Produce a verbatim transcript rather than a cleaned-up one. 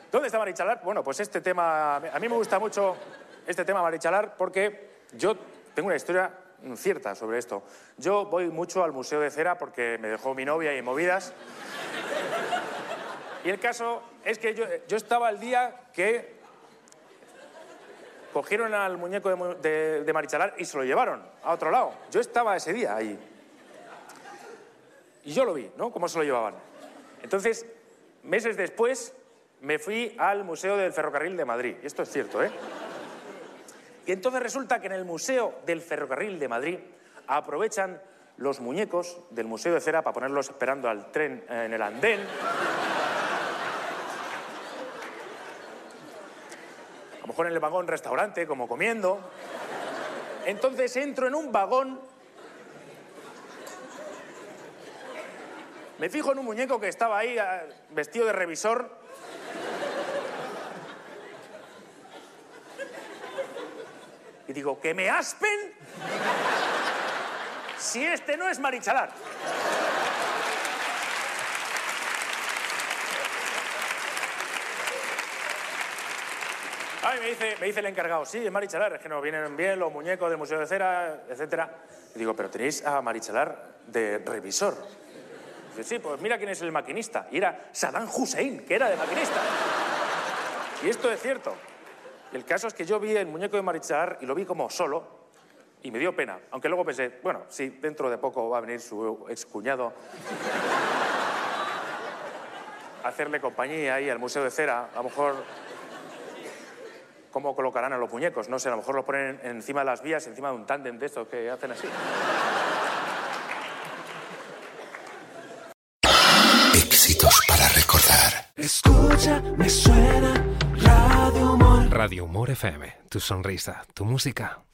¿Dónde está Marichalar? Bueno, pues este tema... A mí me gusta mucho este tema, Marichalar, porque yo tengo una historia cierta sobre esto. Yo voy mucho al Museo de Cera porque me dejó mi novia y movidas. Y el caso es que yo, yo estaba el día que cogieron al muñeco de, de, de Marichalar y se lo llevaron a otro lado. Yo estaba ese día ahí. Y yo lo vi, ¿no? Cómo se lo llevaban. Entonces, meses después, me fui al Museo del Ferrocarril de Madrid. Y esto es cierto, ¿eh? Y entonces resulta que en el Museo del Ferrocarril de Madrid aprovechan los muñecos del Museo de Cera para ponerlos esperando al tren en el andén. A lo mejor en el vagón restaurante, como comiendo. Entonces entro en un vagón, me fijo en un muñeco que estaba ahí vestido de revisor. Y digo, ¿que me aspen? Si este no es Marichalar. Ay, me dice, me dice el encargado, sí, es Marichalar, es que nos vienen bien los muñecos del Museo de Cera, etcétera. Y digo, pero tenéis a Marichalar de revisor. Y dice, sí, pues mira quién es el maquinista. Y era Saddam Hussein, que era de maquinista. Y esto es cierto. El caso es que yo vi el muñeco de Marichalar y lo vi como solo y me dio pena. Aunque luego pensé, bueno, sí, dentro de poco va a venir su excuñado a hacerle compañía ahí al Museo de Cera. A lo mejor, ¿cómo colocarán a los muñecos? No sé, a lo mejor los ponen encima de las vías, encima de un tándem de estos que hacen así. Éxitos para recordar. Escucha, me suena Radio Humor. Radio Humor F M, tu sonrisa, tu música.